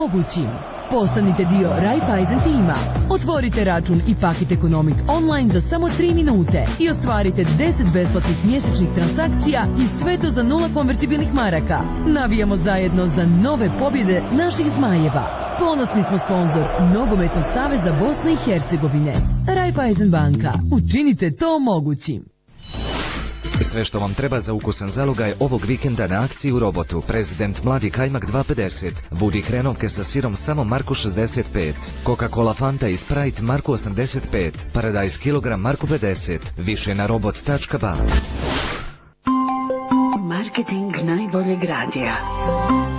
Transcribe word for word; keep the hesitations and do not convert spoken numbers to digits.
Mogućim. Postanite dio Raiffeisen tima. Otvorite račun i Paket Ekonomik online za samo tri minute i ostvarite deset besplatnih mjesečnih transakcija i sve to za nula konvertibilnih maraka. Navijamo zajedno za nove pobjede naših zmajeva. Ponosni smo sponzor Nogometnog saveza Bosne i Hercegovine. Raiffeisen banka. Učinite to mogućim. Sve što vam treba za ukusan zalogaj ovog vikenda na akciji u Robotu. Prezident Mladi kajmak dva pedeset. Budi hrenovke sa sirom samo marku šezdeset pet. Coca-Cola Fanta i Sprite marku osamdeset pet. Paradise kilogram marku pedeset. Više na robot tačka ba. Marketing najboljeg radija.